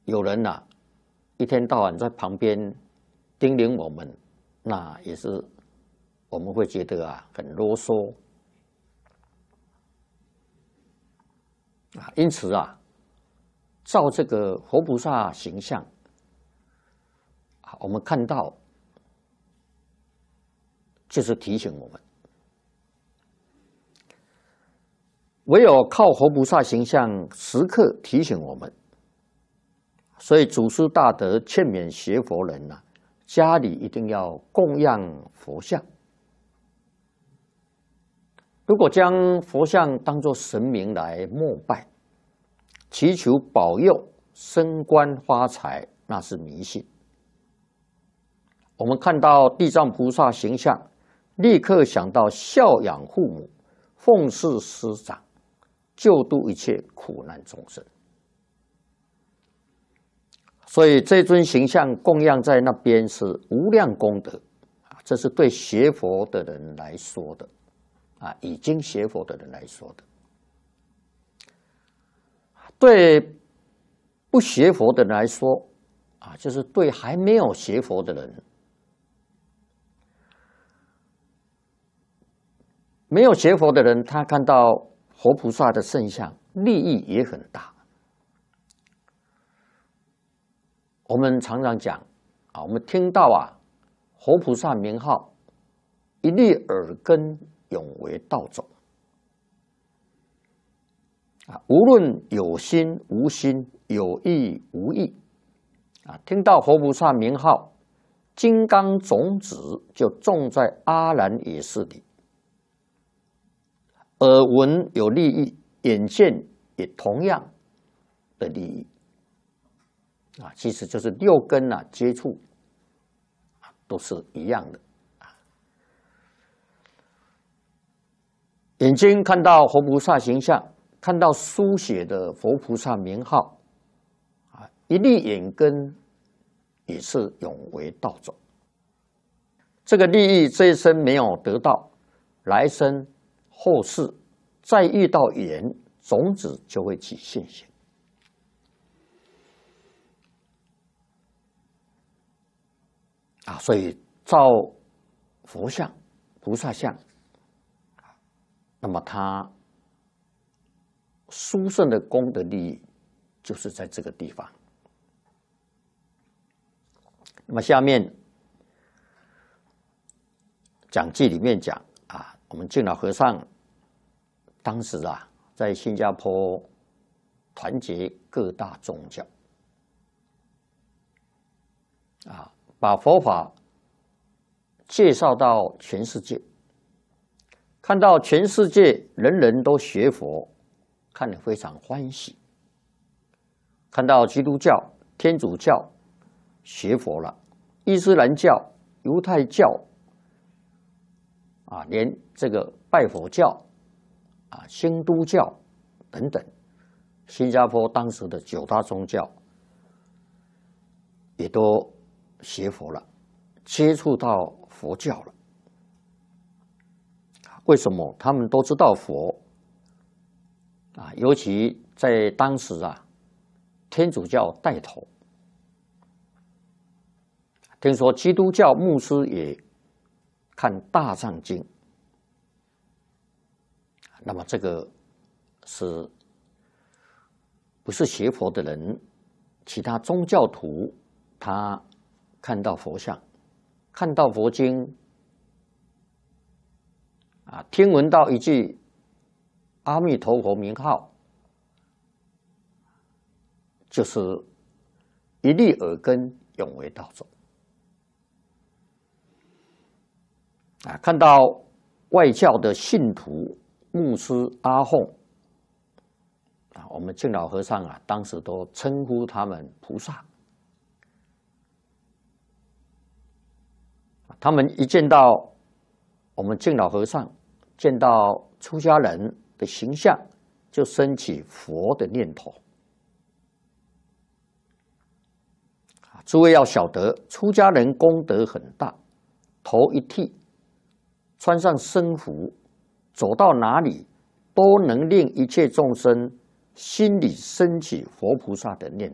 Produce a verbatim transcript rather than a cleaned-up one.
有人呐、啊，一天到晚在旁边叮咛我们，那也是我们会觉得啊很啰嗦啊。因此啊，照这个活菩萨形象啊，我们看到就是提醒我们，唯有靠活菩萨形象时刻提醒我们。所以祖师大德劝勉学佛人呐、啊，家里一定要供养佛像。如果将佛像当作神明来膜拜，祈求保佑升官发财，那是迷信。我们看到地藏菩萨形象，立刻想到孝养父母、奉事师长、救度一切苦难众生。所以这尊形象供养在那边是无量功德啊，这是对学佛的人来说的啊，已经学佛的人来说的。对不学佛的人来说啊，就是对还没有学佛的人，没有学佛的人，他看到活菩萨的圣像，利益也很大。我们常常讲啊，我们听到啊，活菩萨名号，一粒耳根，永为道种啊。无论有心无心，有意无意啊，听到活菩萨名号，金刚种子就种在阿兰耶识里。耳闻有利益，眼见也同样的利益。啊，其实就是六根啊接触啊都是一样的啊。眼睛看到活菩萨形象，看到书写的佛菩萨名号啊，一粒眼根也是永为道种。这个利益这一生没有得到，来生后世再遇到缘，种子就会起现行。啊，所以照佛像、菩萨像，那么它殊胜的功德利益就是在这个地方。那么下面讲记里面讲啊，我们净老和尚当时啊，在新加坡团结各大宗教啊。把佛法介绍到全世界，看到全世界人人都学佛，看得非常欢喜。看到基督教、天主教学佛了，伊斯兰教、犹太教啊，连这个拜佛教啊、新都教等等，新加坡当时的九大宗教也都学佛了，接触到佛教了。为什么？他们都知道佛啊，尤其在当时啊，天主教带头。听说基督教牧师也看《大藏经》，那么这个是不是学佛的人？其他宗教徒他看到佛像，看到佛经，啊，听闻到一句阿弥陀佛名号，就是一粒耳根，永为道种。啊，看到外教的信徒牧师阿訇，啊，我们净老和尚啊，当时都称呼他们菩萨。他们一见到我们净老和尚，见到出家人的形象，就升起佛的念头。诸位要晓得，出家人功德很大，头一剃，穿上僧服，走到哪里都能令一切众生心里升起佛菩萨的念头。